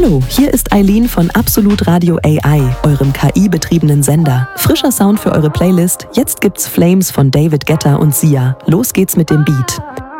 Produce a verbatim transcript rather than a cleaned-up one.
Hallo, hier ist Eileen von Absolut Radio A I, eurem K I-betriebenen Sender. Frischer Sound für eure Playlist. Jetzt gibt's Flames von David Guetta und Sia. Los geht's mit dem Beat.